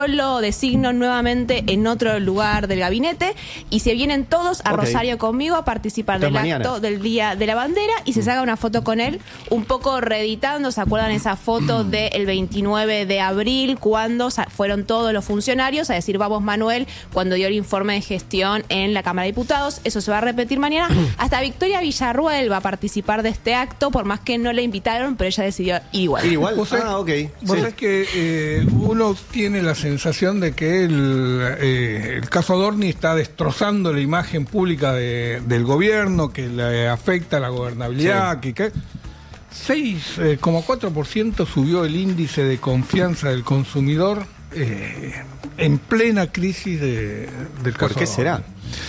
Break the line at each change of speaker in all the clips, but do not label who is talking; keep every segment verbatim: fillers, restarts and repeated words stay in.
lo designo nuevamente en otro lugar del gabinete y se vienen todos a okay. Rosario conmigo a participar Entonces, del mañana. acto del Día de la Bandera y se saca una foto con él, un poco reeditando. ¿Se acuerdan esa foto del veintinueve de abril cuando fueron todos los funcionarios a decir vamos Manuel cuando dio el informe de gestión en la Cámara de Diputados? Eso se va a repetir mañana. Hasta Victoria Villarruel va a participar de este acto, por más que no le invitaron, pero ella decidió ir igual.
¿Ir igual?
¿Vos
ah, ok.
Vos
Sí.
sabés que eh, uno tiene la sensación de que el, eh, el caso Adorni está destrozando la imagen pública de, del gobierno, que le afecta a la gobernabilidad, sí. que, que seis coma cuatro por ciento subió el índice de confianza del consumidor eh, en plena crisis de, del caso
¿Por qué
Adorni.
será?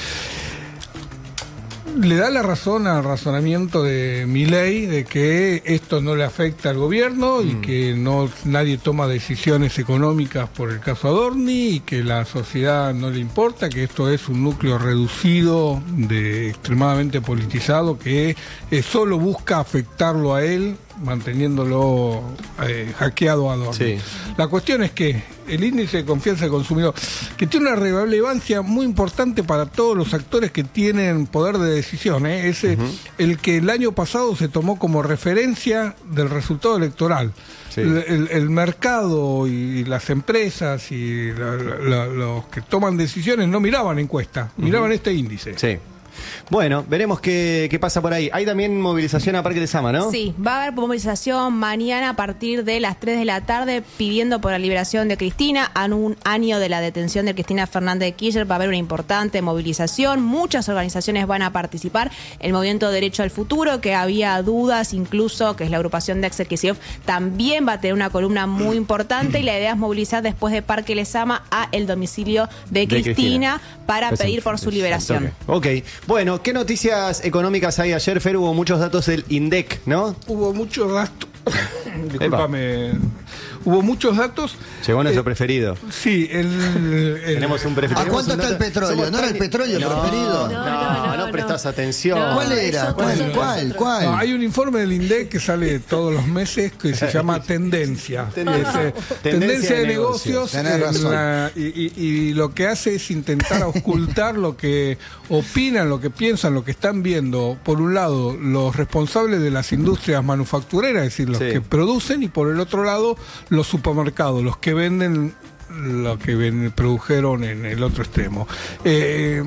Le da la razón al razonamiento de Milei de que esto no le afecta al gobierno y mm. que no nadie toma decisiones económicas por el caso Adorni y que la sociedad no le importa, que esto es un núcleo reducido, de extremadamente politizado, que eh, solo busca afectarlo a él, manteniéndolo eh, hackeado a Adorni. Sí. La cuestión es que el índice de confianza del consumidor, que tiene una relevancia muy importante para todos los actores que tienen poder de decisión, ¿eh? es uh-huh. el que el año pasado se tomó como referencia del resultado electoral. Sí. El, el, el mercado y las empresas y la, la, los que toman decisiones no miraban encuestas, uh-huh. miraban este índice.
Sí. Bueno, veremos qué, qué pasa por ahí. Hay también movilización a Parque Lezama, ¿no?
Sí, va a haber movilización mañana a partir de las tres de la tarde pidiendo por la liberación de Cristina. A un año de la detención de Cristina Fernández de Kirchner va a haber una importante movilización. Muchas organizaciones van a participar. El Movimiento Derecho al Futuro, que había dudas, incluso, que es la agrupación de Axel Kicillof, también va a tener una columna muy importante y la idea es movilizar después de Parque Lezama a el domicilio de, de Cristina, Cristina para pues pedir por su liberación.
Ok. Bueno, ¿qué noticias económicas hay ayer, Fer? Hubo muchos datos del INDEC, ¿no?
Hubo muchos datos. Discúlpame. Hubo muchos datos.
Llegó nuestro
eh,
preferido.
Sí, el, el
tenemos un preferido.
¿A cuánto está el petróleo? ¿No era el petróleo
no,
preferido?
No, no, no, no, no prestas atención.
No, ¿Cuál era? ¿Cuál? ¿Cuál? ¿Cuál?
No, hay un informe del INDEC que sale todos los meses que se llama Tendencia.
Tendencia,
es, eh, tendencia de negocios.
negocios.
La, y, y, y lo que hace es intentar ocultar lo que opinan, lo que piensan, lo que están viendo. Por un lado, los responsables de las industrias manufactureras, es decir, los sí. que producen, y por el otro lado, los supermercados, los que venden lo que ven, produjeron en el otro extremo. Eh,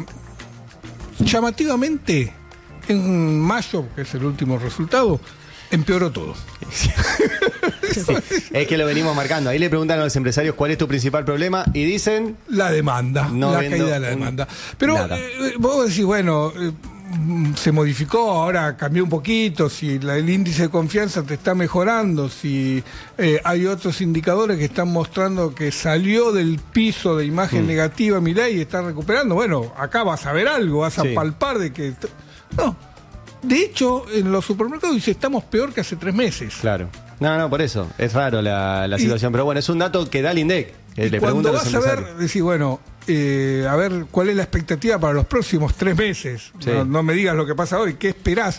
llamativamente, en mayo, que es el último resultado, empeoró todo.
Sí. Es que lo venimos marcando. Ahí le preguntan a los empresarios cuál es tu principal problema y dicen...
La demanda, no la caída de la demanda. Pero eh, vos decís, bueno... Eh, se modificó, ahora cambió un poquito, si la, el índice de confianza te está mejorando, si eh, hay otros indicadores que están mostrando que salió del piso de imagen mm. negativa Milei y está recuperando, bueno, acá vas a ver algo, vas sí. a palpar de que... No, de hecho, en los supermercados dice, estamos peor que hace tres meses.
Claro. No, no, por eso, es raro la, la situación, y, pero bueno, es un dato que da el INDEC. Eh, le
cuando vas a, a ver, decís, bueno... Eh, a ver cuál es la expectativa para los próximos tres meses. Sí. No, no me digas lo que pasa hoy, ¿qué esperás?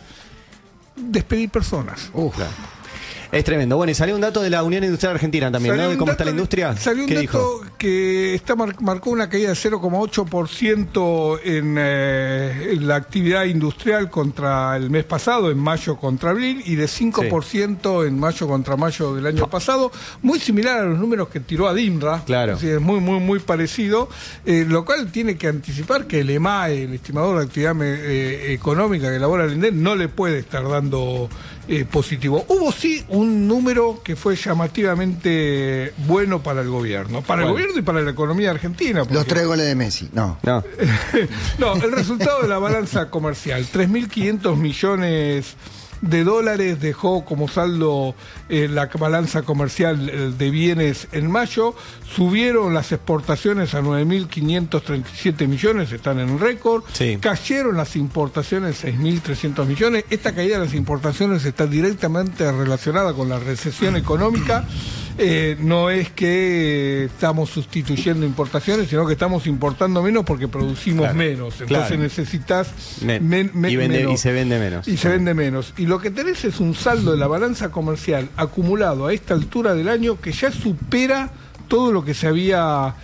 Despedir personas.
Uh, claro. Es tremendo. Bueno, y salió un dato de la Unión Industrial Argentina también, salió ¿no? De cómo está la industria.
Salió un dato dijo? que está mar, marcó una caída de cero coma ocho por ciento en, eh, en la actividad industrial contra el mes pasado, en mayo contra abril, y de cinco por ciento sí. en mayo contra mayo del año pasado. Muy similar a los números que tiró Adinra.
Claro.
Es, decir, es muy, muy, muy parecido. Eh, lo cual tiene que anticipar que el EMAE, el estimador de actividad eh, económica que elabora el INDEC, no le puede estar dando... Eh, positivo. Hubo sí un número que fue llamativamente bueno para el gobierno, para bueno. el gobierno y para la economía argentina. Porque...
Los tres goles de Messi, no.
No,
no el resultado de la balanza comercial, tres mil quinientos millones de dólares dejó como saldo eh, la balanza comercial eh, de bienes en mayo. Subieron las exportaciones a nueve mil quinientos treinta y siete millones, están en récord.
Sí.
Cayeron las importaciones seis mil trescientos millones. Esta caída de las importaciones está directamente relacionada con la recesión económica. Eh, no es que estamos sustituyendo importaciones, sino que estamos importando menos porque producimos claro, menos. Entonces claro. necesitas
men, men, men, y, vende, menos, y se vende menos.
Y se vende menos. Y lo que tenés es un saldo de la balanza comercial acumulado a esta altura del año que ya supera todo lo que se había